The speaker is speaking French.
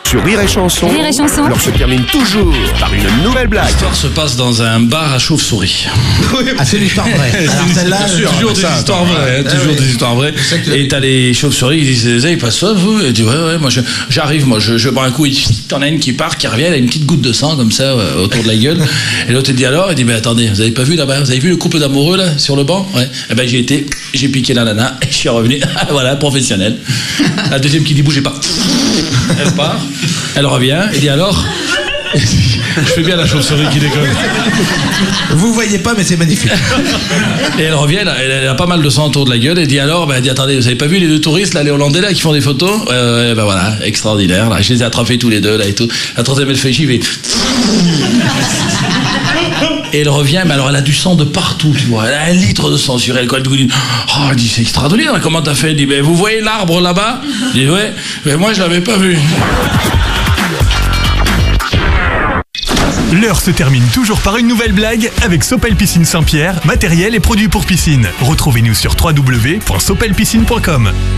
Sur Rire et Chanson, Rire et Chanson. l'heure se termine toujours par une nouvelle blague. L'histoire se passe dans un bar à chauve-souris. Ah, c'est l'histoire vraie. Alors celle-là, Toujours des histoires vraies, toujours des histoires vraies. Et t'as les chauves-souris qui disent, ils passent ça, vous? Et tu dis, ouais, moi j'arrive, je bois un coup, t'en as une qui part, qui revient, elle a une petite goutte de sang comme ça autour de la gueule. Et l'autre il dit alors, il dit, mais attendez, vous avez pas vu là-bas, vous avez vu le couple d'amoureux là, sur le banc? Ouais. Et ben j'y étais, j'ai piqué la nana, et je suis revenu, voilà, professionnel. La deuxième qui dit, bougez pas. Elle part, elle revient, et dit alors. Je fais bien la chauve-souris qui déconne. vous voyez pas, mais c'est magnifique. Et elle revient, elle a pas mal de sang autour de la gueule, et dit alors, elle dit attendez, vous avez pas vu les deux touristes là, les Hollandais là, qui font des photos? Ben voilà, extraordinaire, là, je les ai attrapés tous les deux là et tout. La troisième elle fait chier, et elle revient, mais alors elle a du sang de partout, tu vois, elle a 1 litre de sang sur elle, quoi. Elle dit, oh, elle dit c'est extraordinaire, comment t'as fait? Elle dit, ben vous voyez l'arbre là-bas? Je dis ouais, mais moi je l'avais pas vu. L'heure se termine toujours par une nouvelle blague avec Sopel Piscine Saint-Pierre, matériel et produits pour piscine. Retrouvez-nous sur www.sopelpiscine.com.